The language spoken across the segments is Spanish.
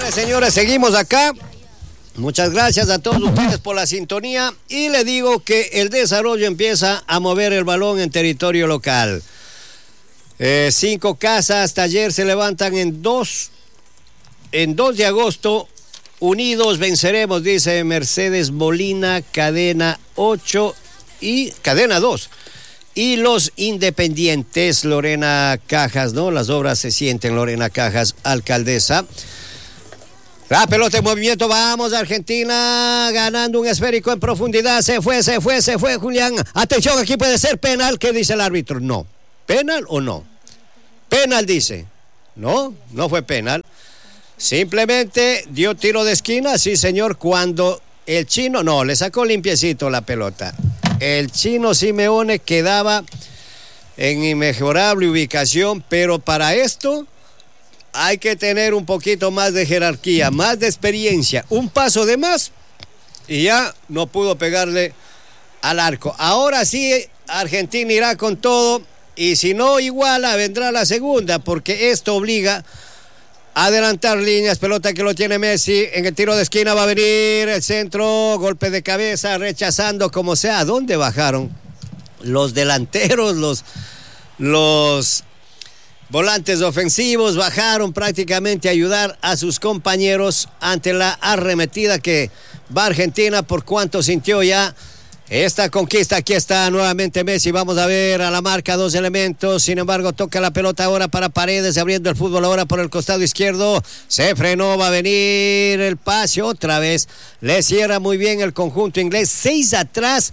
Señores, seguimos acá. Muchas gracias a todos ustedes por la sintonía y le digo que el desarrollo empieza a mover el balón en territorio local. 5 casas, taller se levantan en 2 de agosto. Unidos venceremos, dice Mercedes Molina, cadena 8 y cadena 2. Y los independientes, Lorena Cajas, ¿no? Las obras se sienten, Lorena Cajas, alcaldesa. La pelota en movimiento, vamos, Argentina ganando un esférico en profundidad, se fue, Julián. Atención, aquí puede ser penal, ¿qué dice el árbitro? No. ¿Penal o no? Penal dice. No fue penal. Simplemente dio tiro de esquina, sí señor, cuando el chino, no, le sacó limpiecito la pelota. El chino Simeone quedaba en inmejorable ubicación, pero para esto hay que tener un poquito más de jerarquía, más de experiencia. Un paso de más y ya no pudo pegarle al arco. Ahora sí, Argentina irá con todo y si no iguala, vendrá la segunda, porque esto obliga a adelantar líneas. Pelota que lo tiene Messi, en el tiro de esquina va a venir el centro, golpe de cabeza, rechazando como sea. ¿A dónde bajaron los delanteros, los volantes ofensivos? Bajaron prácticamente a ayudar a sus compañeros ante la arremetida que va Argentina, por cuanto sintió ya esta conquista. Aquí está nuevamente Messi, vamos a ver a la marca 2 elementos, sin embargo toca la pelota ahora para Paredes, abriendo el fútbol ahora por el costado izquierdo, se frenó, va a venir el pase otra vez, le cierra muy bien el conjunto inglés, 6 atrás,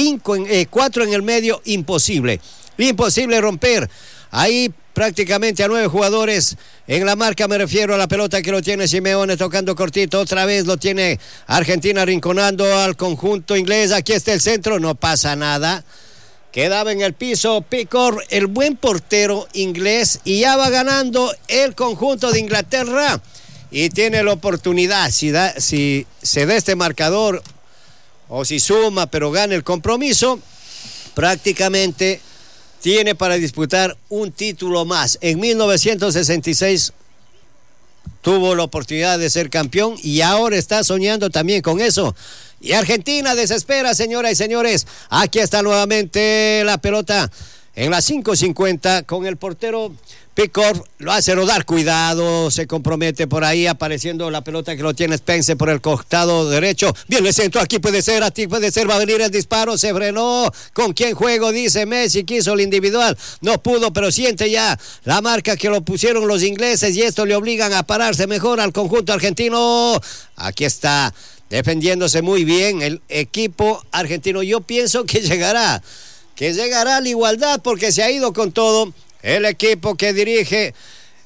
4 en el medio, imposible romper ahí prácticamente a 9 jugadores en la marca. Me refiero a la pelota que lo tiene Simeone tocando cortito, otra vez lo tiene Argentina arrinconando al conjunto inglés. Aquí está el centro, no pasa nada, quedaba en el piso Pickford, el buen portero inglés, y ya va ganando el conjunto de Inglaterra y tiene la oportunidad, si se da este marcador o si suma pero gana el compromiso, prácticamente tiene para disputar un título más. En 1966 tuvo la oportunidad de ser campeón y ahora está soñando también con eso. Y Argentina desespera, señoras y señores. Aquí está nuevamente la pelota en la 5:50 con el portero Pickford, lo hace rodar, cuidado, se compromete por ahí, apareciendo la pelota que lo tiene Spence por el costado derecho, viene el centro, aquí puede ser, va a venir el disparo, se frenó, ¿con quién juego? Dice Messi, quiso el individual, no pudo, pero siente ya la marca que lo pusieron los ingleses y esto le obligan a pararse mejor al conjunto argentino. Aquí está, defendiéndose muy bien el equipo argentino. Yo pienso que llegará a la igualdad porque se ha ido con todo el equipo que dirige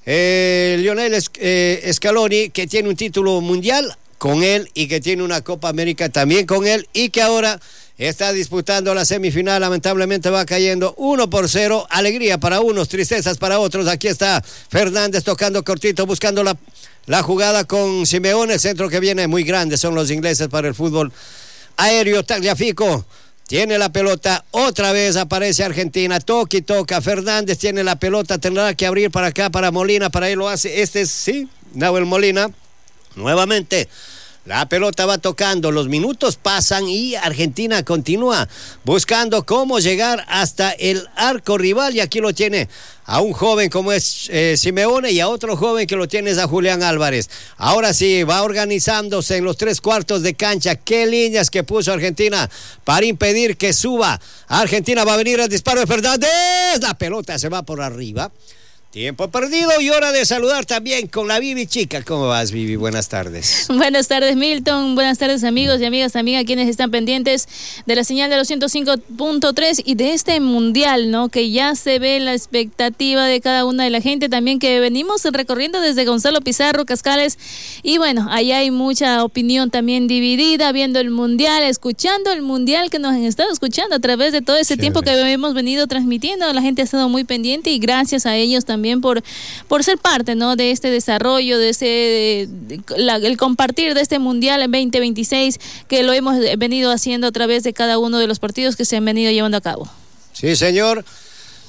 Lionel Scaloni, que tiene un título mundial con él y que tiene una Copa América también con él y que ahora está disputando la semifinal. Lamentablemente va cayendo 1-0, alegría para unos, tristezas para otros. Aquí está Fernández tocando cortito, buscando la jugada con Simeone, el centro que viene muy grande, son los ingleses para el fútbol aéreo. Tagliafico tiene la pelota, otra vez aparece Argentina, toca, Fernández tiene la pelota, tendrá que abrir para acá, para Molina, para ahí lo hace, Nahuel Molina, nuevamente, la pelota va tocando, los minutos pasan y Argentina continúa buscando cómo llegar hasta el arco rival, y aquí lo tiene a un joven como es Simeone y a otro joven que lo tiene es a Julián Álvarez. Ahora sí, va organizándose en los 3/4 de cancha. Qué líneas que puso Argentina para impedir que suba. Argentina, va a venir el disparo de Fernández. La pelota se va por arriba. Tiempo perdido y hora de saludar también con la Vivi Chica. ¿Cómo vas, Vivi? Buenas tardes. Buenas tardes, Milton. Buenas tardes, amigos y amigas también a quienes están pendientes de la señal de los 105.3 y de este mundial, ¿no? Que ya se ve la expectativa de cada una de la gente también que venimos recorriendo desde Gonzalo Pizarro, Cascales. Y bueno, allá hay mucha opinión también dividida, viendo el mundial, escuchando el mundial que nos han estado escuchando a través de todo ese tiempo que hemos venido transmitiendo. La gente ha estado muy pendiente y gracias a ellos también por ser parte, ¿no? De este desarrollo, de el compartir de este Mundial en 2026 que lo hemos venido haciendo a través de cada uno de los partidos que se han venido llevando a cabo. Sí, señor.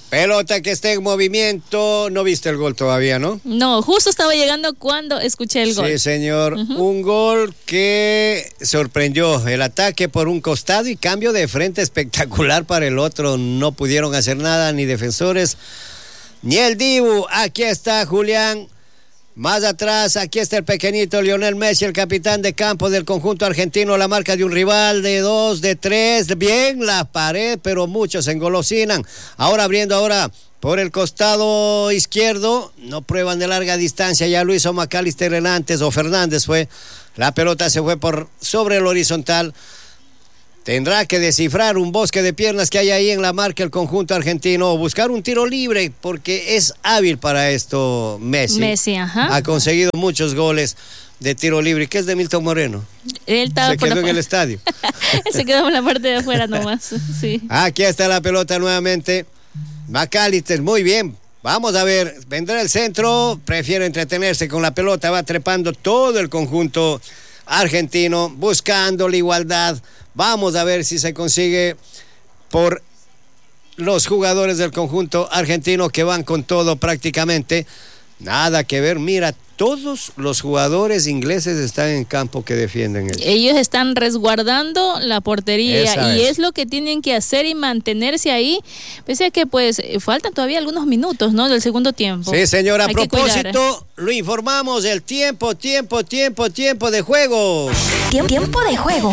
Pelota que está en movimiento. No viste el gol todavía, ¿no? No, justo estaba llegando cuando escuché el gol. Sí, señor. Un gol que sorprendió. El ataque por un costado y cambio de frente espectacular para el otro. No pudieron hacer nada ni defensores ni el Dibu. Aquí está Julián. Más atrás, aquí está el pequeñito Lionel Messi, el capitán de campo del conjunto argentino, la marca de un rival de 2, de 3, bien la pared, pero muchos se engolosinan. Ahora por el costado izquierdo, no prueban de larga distancia, ya lo hizo McAllister antes, o Fernández fue, la pelota se fue por sobre el horizontal. Tendrá que descifrar un bosque de piernas que hay ahí en la marca el conjunto argentino o buscar un tiro libre porque es hábil para esto Messi. Ajá. Ha conseguido muchos goles de tiro libre. ¿Qué es de Milton Moreno? Él se quedó en el estadio. Él se quedó en la parte de afuera nomás. Sí. Aquí está la pelota nuevamente. McAllister, muy bien. Vamos a ver, vendrá el centro. Prefiere entretenerse con la pelota. Va trepando todo el conjunto argentino buscando la igualdad. Vamos a ver si se consigue por los jugadores del conjunto argentino que van con todo prácticamente. Nada que ver, mira, todos los jugadores ingleses están en campo que defienden ellos. Ellos están resguardando la portería y es lo que tienen que hacer y mantenerse ahí, pese a que pues faltan todavía algunos minutos, ¿no? Del segundo tiempo. Sí, señora, a propósito, lo informamos, el tiempo de juego. Tiempo de juego.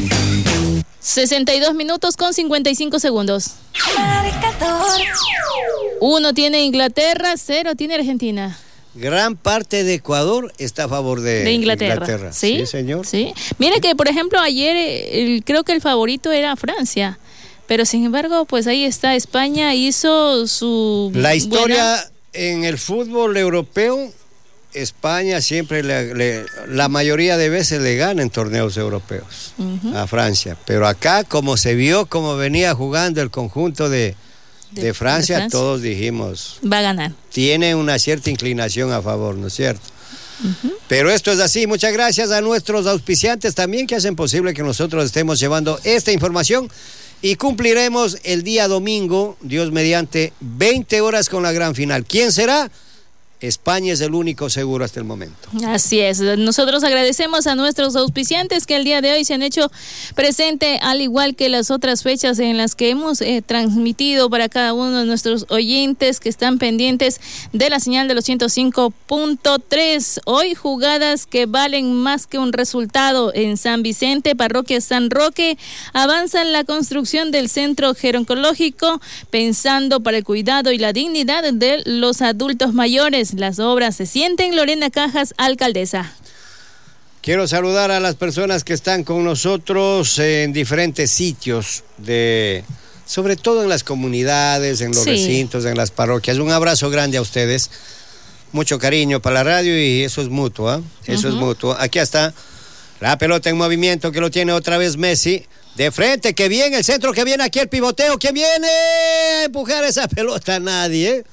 62 minutos con 55 segundos. Marcador. 1 tiene Inglaterra, 0 tiene Argentina. Gran parte de Ecuador está a favor de Inglaterra. ¿Sí? Sí, señor. Sí. Mire que, por ejemplo, ayer creo que el favorito era Francia, pero sin embargo, pues ahí está, España hizo su... La historia en el fútbol europeo, España siempre la mayoría de veces le gana en torneos europeos a Francia, pero acá como se vio cómo venía jugando el conjunto de Francia, todos dijimos va a ganar. Tiene una cierta inclinación a favor, ¿no es cierto? Pero esto es así. Muchas gracias a nuestros auspiciantes también que hacen posible que nosotros estemos llevando esta información y cumpliremos el día domingo, Dios mediante, 20 horas con la gran final. ¿Quién será? España es el único seguro hasta el momento. Así es. Nosotros agradecemos a nuestros auspiciantes que el día de hoy se han hecho presente, al igual que las otras fechas en las que hemos transmitido para cada uno de nuestros oyentes que están pendientes de la señal de los 105.3. Hoy jugadas que valen más que un resultado en San Vicente, parroquia San Roque. Avanza en la construcción del centro geroncológico pensando para el cuidado y la dignidad de los adultos mayores. Las obras se sienten. Lorena Cajas, alcaldesa. Quiero saludar a las personas que están con nosotros en diferentes sitios, sobre todo en las comunidades, en los recintos, en las parroquias. Un abrazo grande a ustedes. Mucho cariño para la radio y eso es mutuo, ¿eh? Eso es mutuo. Aquí está la pelota en movimiento que lo tiene otra vez Messi. De frente, que bien el centro, que viene aquí el pivoteo, que viene a empujar esa pelota, nadie.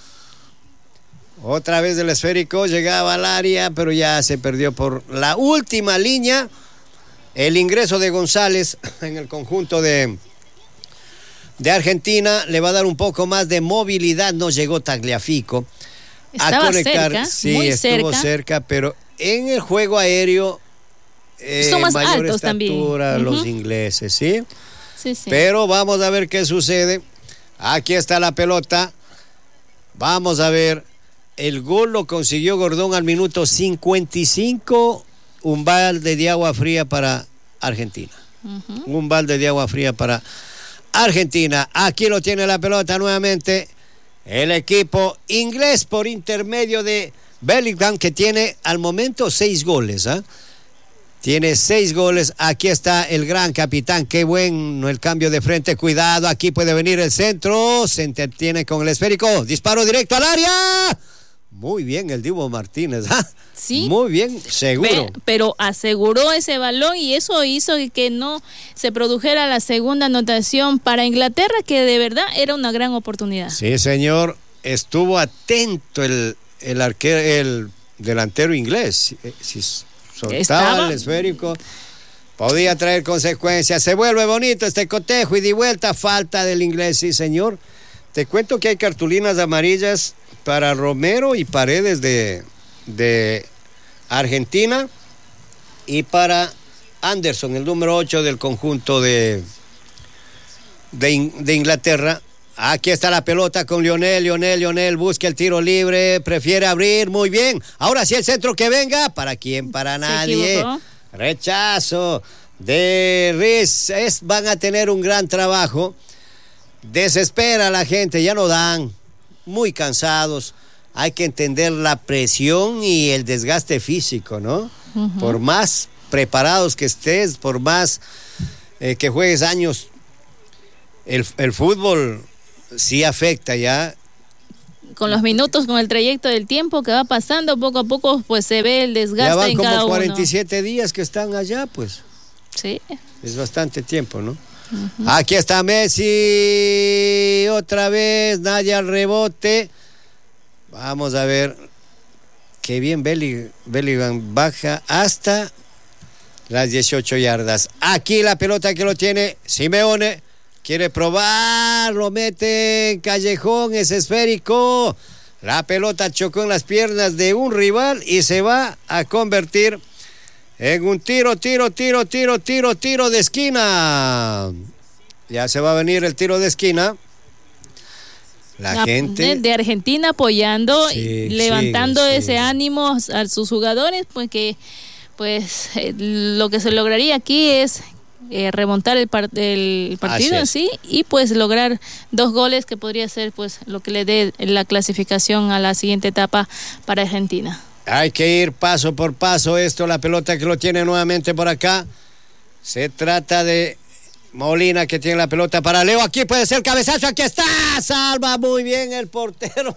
Otra vez el esférico, llegaba al área, pero ya se perdió por la última línea. El ingreso de González en el conjunto de Argentina le va a dar un poco más de movilidad. No llegó Tagliafico a conectar. Cerca, sí, muy estuvo cerca, pero en el juego aéreo son más mayor altos estatura también. Los ingleses, ¿sí? Sí. Pero vamos a ver qué sucede. Aquí está la pelota. Vamos a ver. El gol lo consiguió Gordón al minuto 55, un balde de agua fría para Argentina. Un balde de agua fría para Argentina. Aquí lo tiene la pelota nuevamente el equipo inglés por intermedio de Bellingham, que tiene al momento 6 goles. Tiene 6 goles. Aquí está el gran capitán. Qué bueno el cambio de frente. Cuidado, aquí puede venir el centro. Se entretiene con el esférico. Disparo directo al área. Muy bien el Dibu Martínez. Sí. Muy bien, seguro. Pero aseguró ese balón y eso hizo que no se produjera la segunda anotación para Inglaterra, que de verdad era una gran oportunidad. Sí, señor. Estuvo atento el delantero inglés. Si soltaba el esférico, podía traer consecuencias. Se vuelve bonito este cotejo y de vuelta. Falta del inglés, sí, señor. Te cuento que hay cartulinas amarillas para Romero y Paredes de Argentina y para Anderson, el número 8 del conjunto de Inglaterra. Aquí está la pelota con Lionel busca el tiro libre, prefiere abrir, muy bien. Ahora sí el centro que venga, ¿para quién? Para nadie. Rechazo de Riz. Van a tener un gran trabajo. Desespera a la gente, ya no dan, muy cansados. Hay que entender la presión y el desgaste físico, ¿no? Uh-huh. Por más preparados que estés, por más que juegues años, el fútbol sí afecta ya. Con los minutos, con el trayecto del tiempo que va pasando, poco a poco pues se ve el desgaste en cada uno. Ya van como 47 días que están allá, pues. Sí. Es bastante tiempo, ¿no? Uh-huh. Aquí está Messi, otra vez, nadie al rebote. Vamos a ver, qué bien Bellingham baja hasta las 18 yardas. Aquí la pelota que lo tiene Simeone, quiere probar, lo mete en callejón, es esférico. La pelota chocó en las piernas de un rival y se va a convertir en un tiro de esquina. Ya se va a venir el tiro de esquina. La gente de Argentina apoyando, sí, levantando ese ánimo a sus jugadores, porque pues lo que se lograría aquí es remontar el partido en sí y pues lograr 2 goles que podría ser pues lo que le dé la clasificación a la siguiente etapa para Argentina. Hay que ir paso por paso esto, la pelota que lo tiene nuevamente por acá. Se trata de Molina que tiene la pelota para Leo, aquí puede ser cabezazo, aquí está, salva muy bien el portero.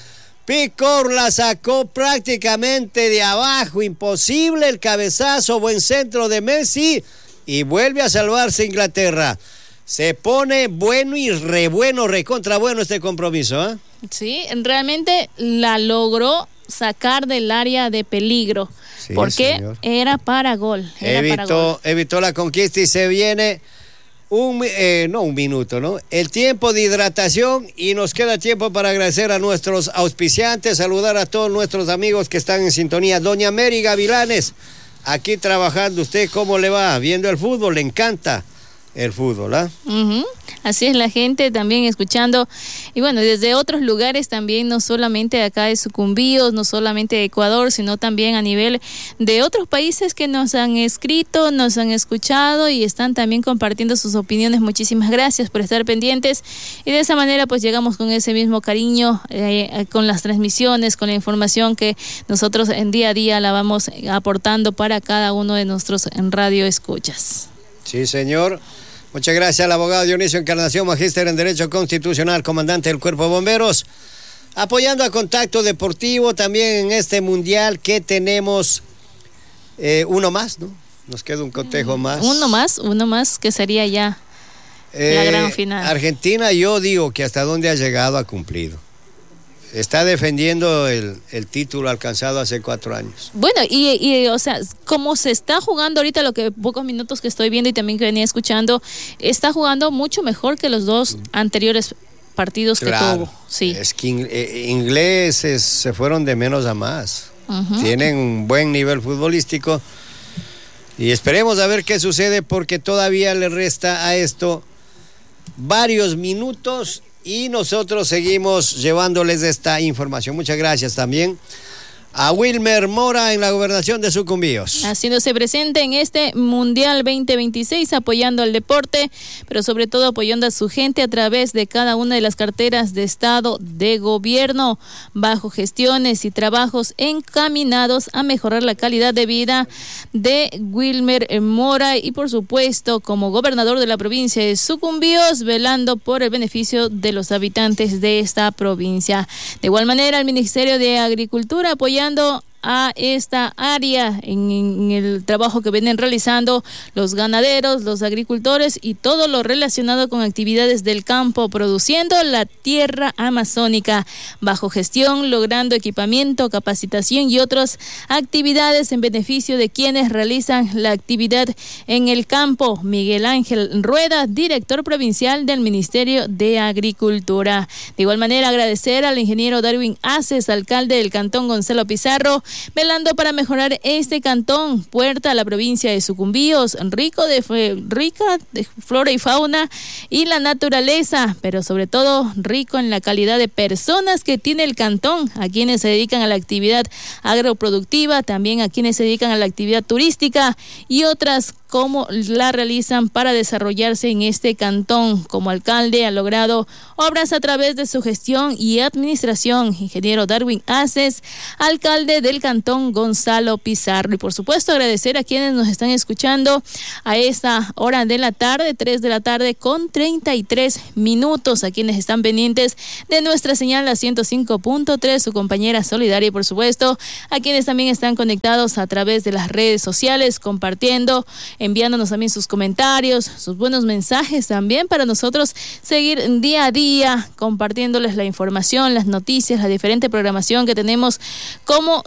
Picor la sacó prácticamente de abajo, imposible el cabezazo, buen centro de Messi y vuelve a salvarse Inglaterra. Se pone bueno y recontra bueno este compromiso, ¿eh? Sí, realmente la logró sacar del área de peligro, sí, porque señor, era para gol. Evitó la conquista y se viene un minuto, ¿no? El tiempo de hidratación y nos queda tiempo para agradecer a nuestros auspiciantes, saludar a todos nuestros amigos que están en sintonía. Doña Mary Gavilanes, aquí trabajando, ¿usted cómo le va? Viendo el fútbol, le encanta el fútbol, ¿ah? Uh-huh. Así es la gente también escuchando, y bueno, desde otros lugares también, no solamente de acá de Sucumbíos, no solamente de Ecuador, sino también a nivel de otros países que nos han escrito, nos han escuchado y están también compartiendo sus opiniones. Muchísimas gracias por estar pendientes, y de esa manera pues llegamos con ese mismo cariño, con las transmisiones, con la información que nosotros en día a día la vamos aportando para cada uno de nuestros radio escuchas. Sí, señor. Muchas gracias al abogado Dionisio Encarnación, magíster en Derecho Constitucional, comandante del Cuerpo de Bomberos, apoyando a Contacto Deportivo también en este mundial que tenemos uno más, ¿no? Nos queda un cotejo más. Uno más que sería ya la gran final. Argentina, yo digo que hasta donde ha llegado ha cumplido. Está defendiendo el título alcanzado hace 4 años. Bueno, y o sea, como se está jugando ahorita, lo que pocos minutos que estoy viendo y también que venía escuchando, está jugando mucho mejor que los 2 anteriores partidos que tuvo. Sí. Es que ingleses se fueron de menos a más. Uh-huh. Tienen un buen nivel futbolístico y esperemos a ver qué sucede, porque todavía le resta a esto varios minutos. Y nosotros seguimos llevándoles esta información. Muchas gracias también a Wilmer Mora en la gobernación de Sucumbíos, haciéndose presente en este Mundial 2026, apoyando al deporte, pero sobre todo apoyando a su gente a través de cada una de las carteras de Estado de gobierno, bajo gestiones y trabajos encaminados a mejorar la calidad de vida de Wilmer Mora y por supuesto como gobernador de la provincia de Sucumbíos, velando por el beneficio de los habitantes de esta provincia. De igual manera, el Ministerio de Agricultura apoyando a esta área en el trabajo que vienen realizando los ganaderos, los agricultores y todo lo relacionado con actividades del campo, produciendo la tierra amazónica bajo gestión, logrando equipamiento, capacitación y otras actividades en beneficio de quienes realizan la actividad en el campo. Miguel Ángel Rueda, director provincial del Ministerio de Agricultura. De igual manera, agradecer al ingeniero Darwin Aces, alcalde del Cantón Gonzalo Pizarro, velando para mejorar este cantón, puerta a la provincia de Sucumbíos, rica de flora y fauna y la naturaleza, pero sobre todo rico en la calidad de personas que tiene el cantón, a quienes se dedican a la actividad agroproductiva, también a quienes se dedican a la actividad turística y otras como la realizan para desarrollarse en este cantón. Como alcalde ha logrado obras a través de su gestión y administración. Ingeniero Darwin Aces, alcalde del Cantón Gonzalo Pizarro. Y por supuesto agradecer a quienes nos están escuchando a esta hora de la tarde, 3 de la tarde con 33 minutos, a quienes están pendientes de nuestra señal a 105.3, su compañera solidaria, y por supuesto a quienes también están conectados a través de las redes sociales, compartiendo, enviándonos también sus comentarios, sus buenos mensajes también para nosotros seguir día a día compartiéndoles la información, las noticias, la diferente programación que tenemos como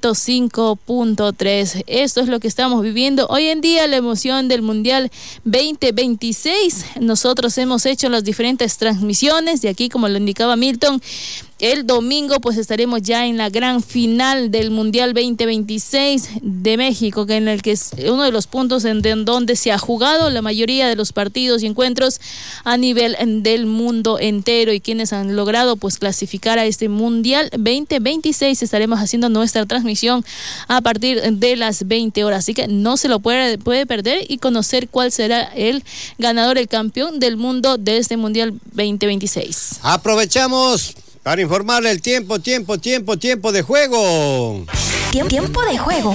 105.3. Esto es lo que estamos viviendo hoy en día, la emoción del Mundial 2026. Nosotros hemos hecho las diferentes transmisiones de aquí, como lo indicaba Milton. El domingo pues estaremos ya en la gran final del Mundial 2026 de México, que en el que es uno de los puntos en donde se ha jugado la mayoría de los partidos y encuentros a nivel del mundo entero, y quienes han logrado pues clasificar a este Mundial 2026. Estaremos haciendo nuestra transmisión a partir de las 20 horas, así que no se lo puede perder y conocer cuál será el ganador, el campeón del mundo de este Mundial 2026. Aprovechamos para informarle el tiempo de juego. Tiempo de juego.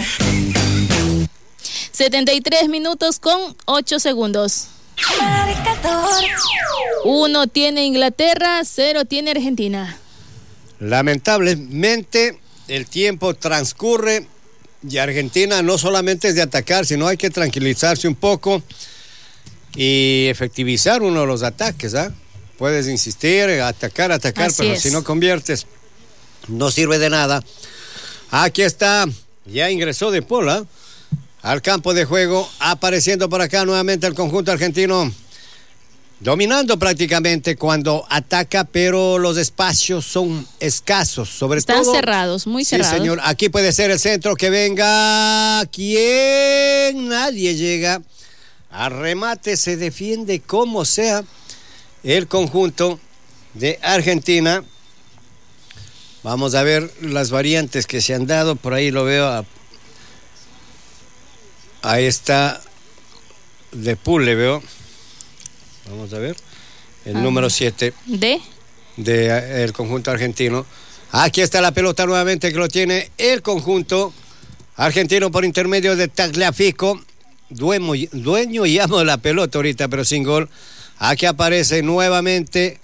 73 minutos con 8 segundos. Marcador. 1 tiene Inglaterra, 0 tiene Argentina. Lamentablemente el tiempo transcurre y Argentina no solamente es de atacar, sino hay que tranquilizarse un poco y efectivizar uno de los ataques, ¿ah? Puedes insistir, atacar, Así pero es. si no conviertes, no sirve de nada. Aquí está, ya ingresó De Paul, ¿eh? Al campo de juego, apareciendo por acá nuevamente el conjunto argentino, dominando prácticamente cuando ataca, pero los espacios son escasos, sobre Están todo. cerrados, muy cerrados. Sí, señor, aquí puede ser el centro que venga. ¿Quién? Nadie llega. A remate se defiende como sea el conjunto de Argentina. Vamos a ver las variantes que se han dado. Por ahí lo veo. Ahí está De Paul, le veo. Vamos a ver. El número 7 del conjunto argentino. Aquí está la pelota nuevamente que lo tiene el conjunto argentino por intermedio de Tagliafico. Dueño y amo de la pelota ahorita, pero sin gol. Aquí aparece nuevamente.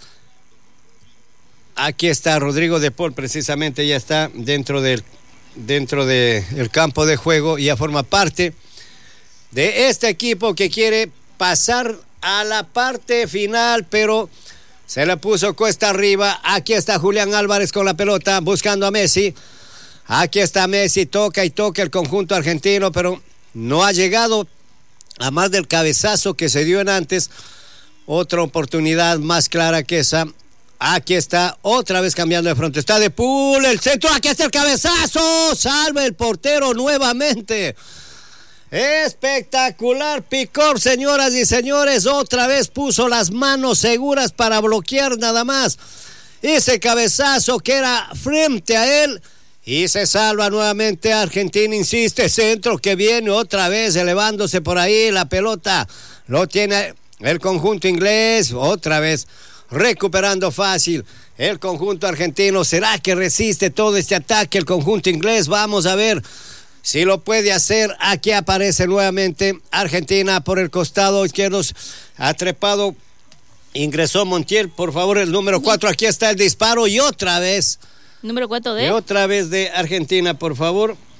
Aquí está Rodrigo De Paul, precisamente ya está dentro del campo de juego y ya forma parte de este equipo que quiere pasar a la parte final, pero se le puso cuesta arriba. Aquí está Julián Álvarez con la pelota buscando a Messi. Aquí está Messi, toca y toca el conjunto argentino, pero no ha llegado a más del cabezazo que se dio en antes. Otra oportunidad más clara que esa. Aquí está, otra vez cambiando de frente. Está De Paul, el centro, aquí está el cabezazo. Salve el portero nuevamente. Espectacular picor, señoras y señores. Otra vez puso las manos seguras para bloquear nada más ese cabezazo que era frente a él. Y se salva nuevamente Argentina, insiste, centro que viene otra vez elevándose por ahí. La pelota lo tiene el conjunto inglés, otra vez recuperando fácil el conjunto argentino. ¿Será que resiste todo este ataque el conjunto inglés? Vamos a ver si lo puede hacer. Aquí aparece nuevamente Argentina por el costado izquierdo, ha trepado, ingresó Montiel, por favor, el número 4, aquí está el disparo y otra vez. Número 4 Y otra vez de Argentina, por favor.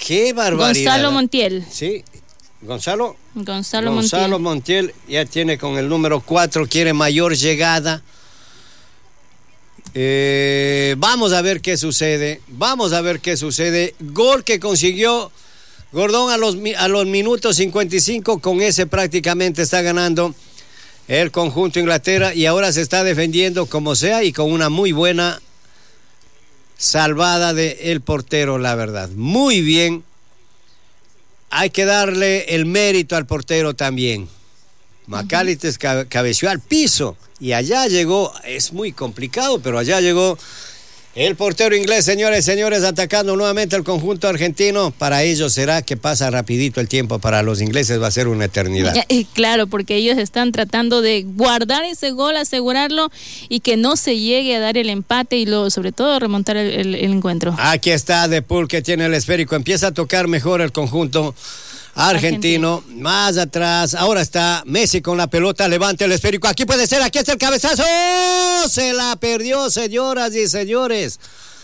¡Qué barbaridad! Gonzalo Montiel. Sí, Gonzalo Montiel. Montiel ya tiene con el número 4, quiere mayor llegada. Vamos a ver qué sucede. Gol que consiguió Gordón a los minutos 55. Con ese prácticamente está ganando el conjunto Inglaterra y ahora se está defendiendo como sea y con una muy buena salvada del portero, la verdad. Muy bien. Hay que darle el mérito al portero también. McAllister cabeció al piso y allá llegó, es muy complicado, pero allá llegó el portero inglés, señores, atacando nuevamente al conjunto argentino. Para ellos será que pasa rapidito el tiempo, para los ingleses va a ser una eternidad. Claro, porque ellos están tratando de guardar ese gol, asegurarlo y que no se llegue a dar el empate y sobre todo remontar el encuentro. Aquí está De Paul que tiene el esférico, empieza a tocar mejor el conjunto argentino. Más atrás, ahora está Messi con la pelota, levanta el esférico, aquí puede ser, aquí está el cabezazo, se la perdió, señoras y señores,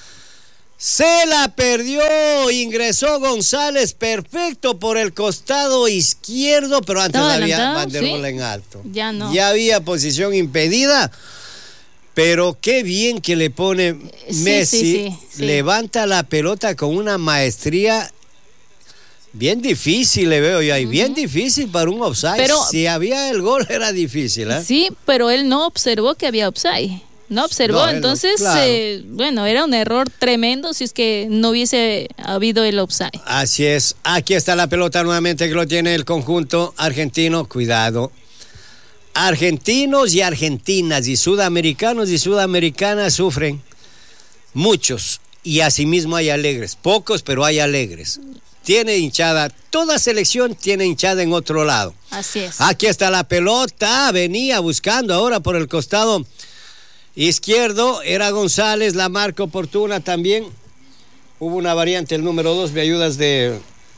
se la perdió, ingresó González perfecto por el costado izquierdo, pero antes había banderola en alto, ya había posición impedida. Pero qué bien que le pone Messi, sí. Levanta la pelota con una maestría. Bien difícil le veo yo ahí, bien difícil para un offside. Pero, si había el gol era difícil, ¿eh? Sí, pero él no observó que había offside. No observó, entonces, claro. Era un error tremendo si es que no hubiese habido el offside. Así es, aquí está la pelota nuevamente que lo tiene el conjunto argentino, cuidado. Argentinos y argentinas y sudamericanos y sudamericanas sufren, muchos, y asimismo hay alegres, pocos, pero hay alegres. Tiene hinchada, toda selección tiene hinchada en otro lado. Así es. Aquí está la pelota, venía buscando ahora por el costado izquierdo, era González, la marca oportuna también. Hubo una variante, el número 2, me ayudas del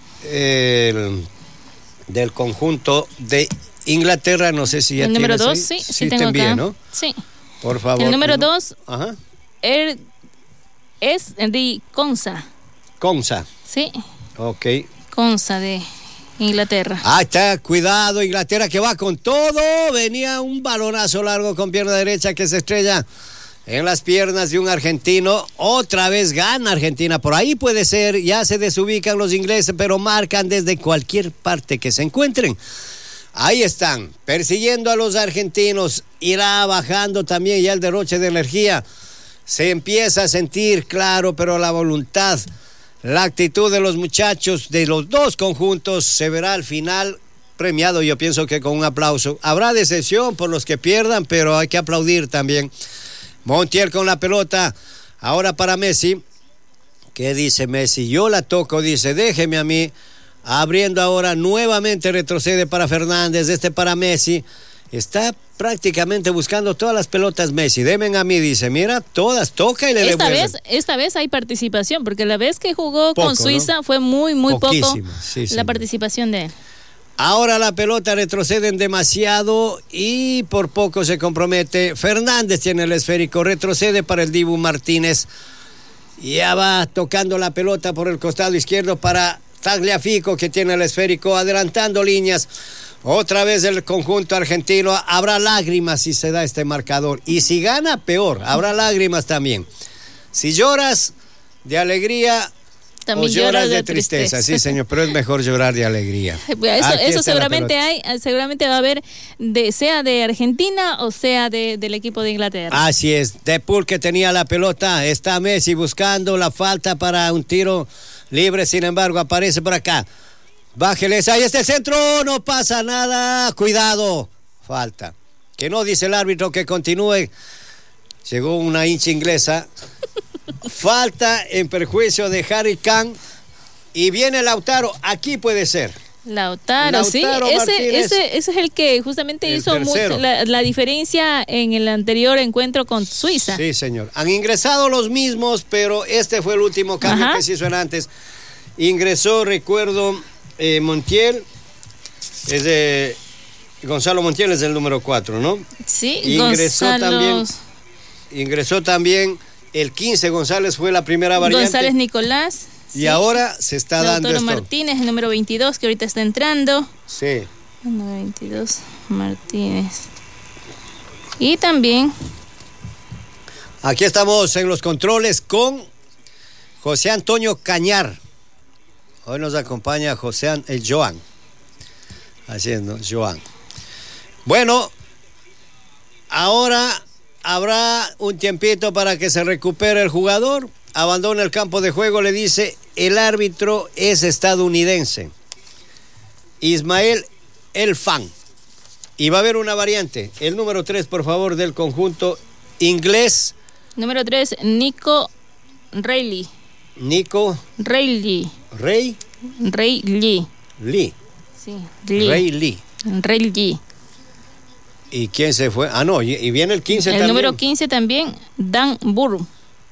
conjunto de Inglaterra, no sé si ya el número 2, sí tengo envié, acá. ¿no? Sí. Por favor. El número 2 ajá. Es de Konsa. Sí. Ok. Konsa de Inglaterra. Ahí está, cuidado, Inglaterra que va con todo. Venía un balonazo largo con pierna derecha que se estrella en las piernas de un argentino. Otra vez gana Argentina. Por ahí puede ser, ya se desubican los ingleses, pero marcan desde cualquier parte que se encuentren. Ahí están, persiguiendo a los argentinos. Irá bajando también ya el derroche de energía. Se empieza a sentir, claro, pero la voluntad, la actitud de los muchachos de los dos conjuntos se verá al final premiado, yo pienso que con un aplauso. Habrá decepción por los que pierdan, pero hay que aplaudir también. Montiel con la pelota, ahora para Messi. ¿Qué dice Messi? Yo la toco, dice, déjeme a mí. Abriendo ahora, nuevamente retrocede para Fernández, para Messi. Está prácticamente buscando todas las pelotas Messi. Demen a mí, dice, mira, todas, toca y le devuelve. Esta vez hay participación, porque la vez que jugó con Suiza, ¿no? Fue muy poco la participación de él. Ahora la pelota retroceden demasiado y por poco se compromete. Fernández tiene el esférico, retrocede para el Dibu Martínez. Ya va tocando la pelota por el costado izquierdo para Tagliafico, que tiene el esférico, adelantando líneas. Otra vez el conjunto argentino. Habrá lágrimas si se da este marcador. Y si gana, peor. Habrá lágrimas también. Si lloras de alegría, también o lloras de tristeza. Sí, señor, pero es mejor llorar de alegría. Eso seguramente seguramente va a haber, sea de Argentina o sea del equipo de Inglaterra. Así es. De Paul que tenía la pelota. Está Messi buscando la falta para un tiro libre. Sin embargo, aparece por acá. Bájeles, ahí está el centro, no pasa nada, cuidado, falta. Que no dice el árbitro que continúe. Llegó una hincha inglesa. Falta en perjuicio de Harry Kane. Y viene Lautaro, aquí puede ser. Lautaro sí, ese es el que justamente hizo la diferencia en el anterior encuentro con Suiza. Sí, señor. Han ingresado los mismos, pero este fue el último cambio que se hizo antes. Ingresó, recuerdo, Montiel, es de Gonzalo Montiel, es el número 4, ¿no? Sí, ingresó también el 15, González fue la primera variante. González Nicolás, Y ahora se está dando Lautaro esto. Martínez, el número 22, que ahorita está entrando. Sí. El número 22, Martínez. Y también Aquí estamos en los controles con José Antonio Cañar. Hoy nos acompaña el Joan. Así es, ¿no? Joan. Bueno, ahora habrá un tiempito para que se recupere el jugador. Abandona el campo de juego, le dice, el árbitro es estadounidense. Ismael El Fan. Y va a haber una variante. El número 3, por favor, del conjunto inglés. número 3, Nico Reilly. Nico Reilly. Rey Reilly. Lee. Sí, Lee. Rey Lee. Reilly. ¿Y quién se fue? Ah, no, y viene el 15 El también. número 15 también, Dan Burn.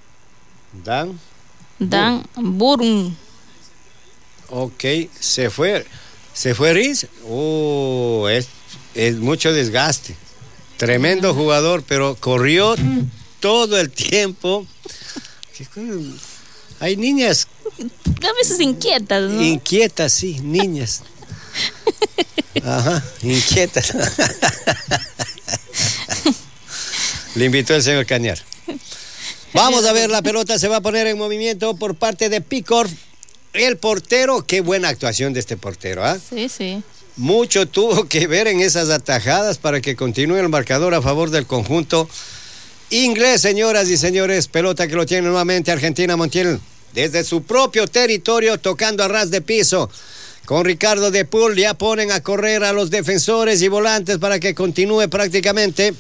Dan Burn. Ok, se fue Riz. Oh, es mucho desgaste. Tremendo jugador, pero corrió todo el tiempo. Hay niñas A veces inquietas, ¿no? inquietas, sí, niñas. Ajá, inquietas. Le invitó el señor Cañar. Vamos a ver, la pelota se va a poner en movimiento por parte de Picor, el portero. Qué buena actuación de este portero, ¿ah? Sí, sí. Mucho tuvo que ver en esas atajadas para que continúe el marcador a favor del conjunto inglés, señoras y señores. Pelota que lo tiene nuevamente Argentina Montiel desde su propio territorio, tocando a ras de piso. Con Ricardo de Paul ya ponen a correr a los defensores y volantes para que continúe prácticamente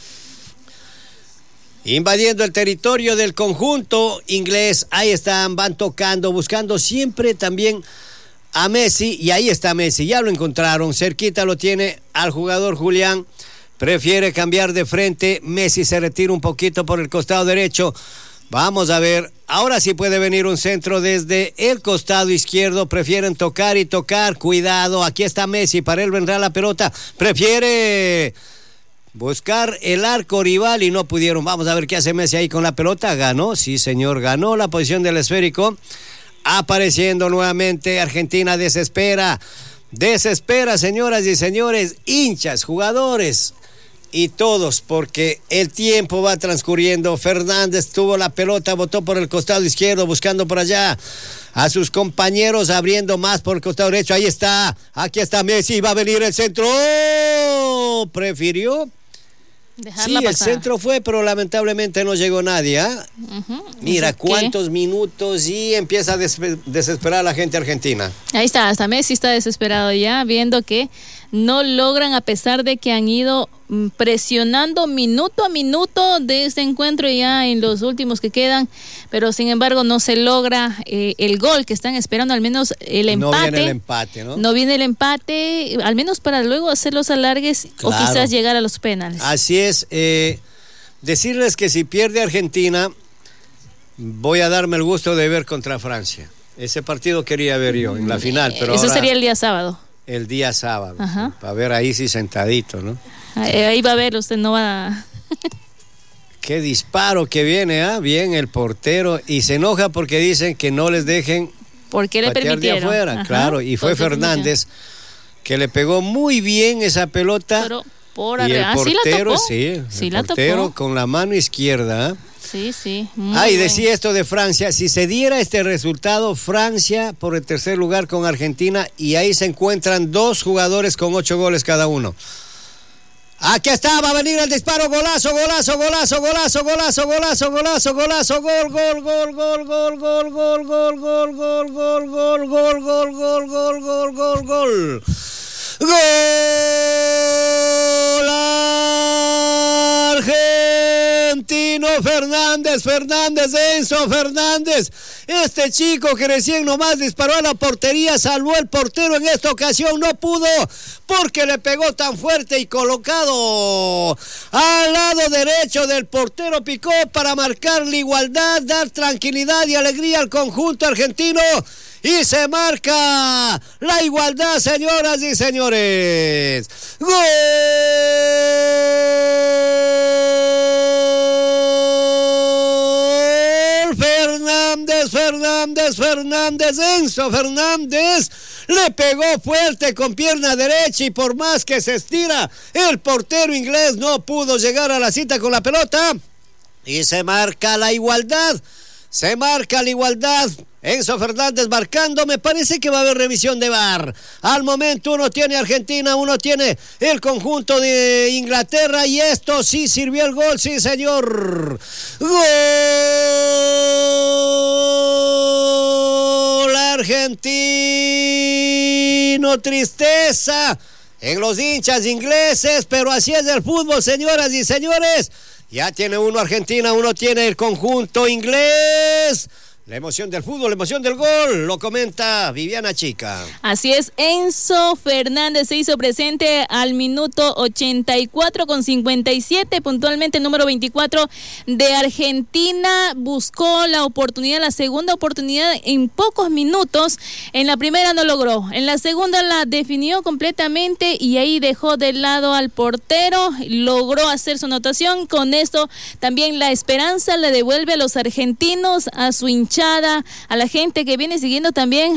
invadiendo el territorio del conjunto inglés. Ahí están, van tocando, buscando siempre también a Messi, y ahí está Messi, ya lo encontraron, cerquita lo tiene al jugador Julián, prefiere cambiar de frente, Messi se retira un poquito por el costado derecho. Vamos a ver, ahora sí puede venir un centro desde el costado izquierdo, prefieren tocar y tocar, cuidado, aquí está Messi, para él vendrá la pelota, prefiere buscar el arco rival y no pudieron. Vamos a ver qué hace Messi ahí con la pelota, ganó, sí señor, ganó la posición del esférico, apareciendo nuevamente Argentina, desespera, señoras y señores, hinchas, jugadores y todos, porque el tiempo va transcurriendo. Fernández tuvo la pelota, botó por el costado izquierdo, buscando por allá a sus compañeros, abriendo más por el costado derecho. Ahí está, aquí está Messi, va a venir el centro. ¡Oh! Prefirió. Dejarla Sí, el pasar. centro fue, pero lamentablemente no llegó nadie, ¿ah? Mira Así que cuántos minutos y empieza a desesperar a la gente argentina. ahí está, hasta Messi está desesperado ya, viendo que no logran, a pesar de que han ido presionando minuto a minuto de este encuentro ya en los últimos que quedan, pero sin embargo no se logra el gol que están esperando, al menos el empate. No viene el empate, ¿no? No viene el empate, al menos para luego hacer los alargues o Claro. quizás llegar a los penales. Así es, decirles que si pierde Argentina, voy a darme el gusto de ver contra Francia. Ese partido quería ver yo en la final, pero Eso ahora sería el día sábado. el día sábado, Ajá. para ver ahí sí sentadito, ¿no? Ahí va a ver, usted no va a... Qué disparo que viene, ¿ah? Bien el portero, y se enoja porque dicen que no les dejen ¿Por qué le patear de permitieron? afuera, Ajá. claro, y fue Entonces, Fernández que le pegó muy bien esa pelota. Pero por Y el arriba. Sí la portero, tocó. sí, Sí el la portero tocó. con la mano izquierda, ¿ah? Sí, sí. Muy Y bien. decía esto de Francia, si se diera este resultado, Francia por el tercer lugar con Argentina, y ahí se encuentran dos jugadores con 8 goles cada uno. Aquí está, va a venir el disparo, golazo, golazo, golazo, golazo, golazo, golazo, golazo, golazo, gol, gol, gol, gol, gol, gol, gol, gol, gol, gol, gol, gol, gol, gol, gol, gol, gol, gol, gol. ¡Gol! Argentino Fernández, Enzo Fernández. Este chico que recién nomás disparó a la portería, salvó el portero. En esta ocasión no pudo porque le pegó tan fuerte y colocado al lado derecho del portero Picó para marcar la igualdad, dar tranquilidad y alegría al conjunto argentino. Y se marca la igualdad, señoras y señores. ¡Gol! Enzo Fernández, le pegó fuerte con pierna derecha y por más que se estira, el portero inglés no pudo llegar a la cita con la pelota y se marca la igualdad. Enzo Fernández marcando, me parece que va a haber revisión de VAR. Al momento uno tiene Argentina, uno tiene el conjunto de Inglaterra y esto sí sirvió el gol, sí señor. Gol argentino, tristeza en los hinchas ingleses, pero así es el fútbol, señoras y señores. Ya tiene uno Argentina, uno tiene el conjunto inglés. La emoción del fútbol, la emoción del gol, lo comenta Viviana Chica. Así es, Enzo Fernández se hizo presente al minuto 84 con 57, puntualmente el número 24 de Argentina. Buscó la oportunidad, la segunda oportunidad en pocos minutos. En la primera no logró, en la segunda la definió completamente y ahí dejó de lado al portero. Logró hacer su anotación. Con esto también la esperanza le devuelve a los argentinos, a su hinchada, a la gente que viene siguiendo también